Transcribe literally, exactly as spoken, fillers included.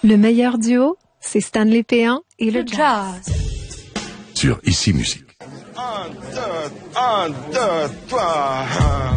Le meilleur duo, c'est Stanley Péan et le, le jazz. jazz. Sur Ici Musique. Un, deux, un, deux, trois.